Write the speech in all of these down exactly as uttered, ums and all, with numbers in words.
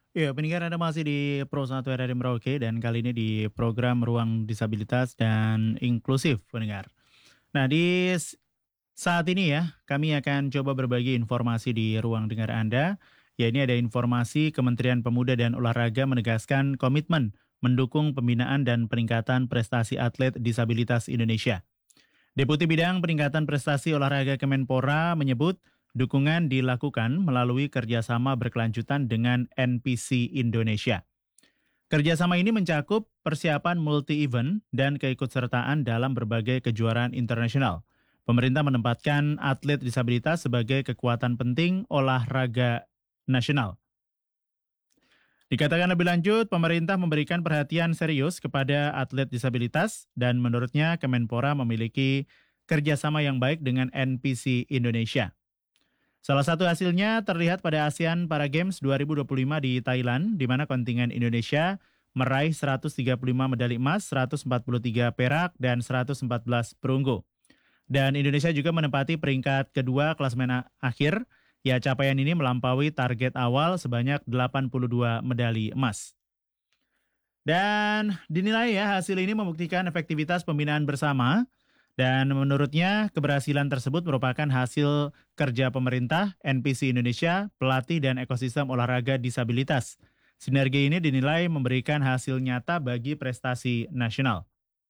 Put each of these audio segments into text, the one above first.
Ya, pendengar Anda masih di Pro satu R R I Merauke dan kali ini di program Ruang Disabilitas dan Inklusif, pendengar. Nah, di s- saat ini ya, kami akan coba berbagi informasi di ruang dengar Anda. Ya, ini ada informasi Kementerian Pemuda dan Olahraga menegaskan komitmen mendukung pembinaan dan peningkatan prestasi atlet disabilitas Indonesia. Deputi Bidang Peningkatan Prestasi Olahraga Kemenpora menyebut dukungan dilakukan melalui kerjasama berkelanjutan dengan N P C Indonesia. Kerjasama ini mencakup persiapan multi-event dan keikutsertaan dalam berbagai kejuaraan internasional. Pemerintah menempatkan atlet disabilitas sebagai kekuatan penting olahraga nasional. Dikatakan lebih lanjut, pemerintah memberikan perhatian serius kepada atlet disabilitas dan menurutnya Kemenpora memiliki kerjasama yang baik dengan N P C Indonesia. Salah satu hasilnya terlihat pada ASEAN Para Games dua ribu dua puluh lima di Thailand, di mana kontingen Indonesia meraih seratus tiga puluh lima medali emas, seratus empat puluh tiga perak, dan seratus empat belas perunggu. Dan Indonesia juga menempati peringkat kedua klasemen akhir. Ya, capaian ini melampaui target awal sebanyak delapan puluh dua medali emas. Dan dinilai ya hasil ini membuktikan efektivitas pembinaan bersama dan menurutnya keberhasilan tersebut merupakan hasil kerja pemerintah, N P C Indonesia, pelatih dan ekosistem olahraga disabilitas. Sinergi ini dinilai memberikan hasil nyata bagi prestasi nasional.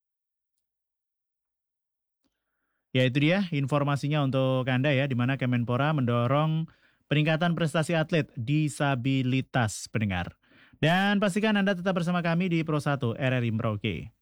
Ya itu dia informasinya untuk Anda ya, di mana Kemenpora mendorong peningkatan prestasi atlet disabilitas pendengar. Dan pastikan Anda tetap bersama kami di Pro satu R R I Merauke.